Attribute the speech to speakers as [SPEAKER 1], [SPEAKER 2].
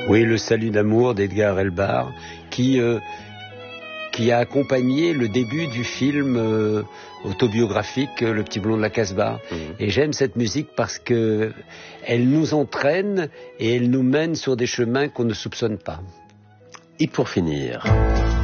[SPEAKER 1] Oui, Le Salut d'amour d'Edgar Elbar, qui a accompagné le début du film autobiographique Le Petit Blond de la Casbah. Et j'aime cette musique parce que elle nous entraîne et elle nous mène sur des chemins qu'on ne soupçonne pas.
[SPEAKER 2] Et pour finir...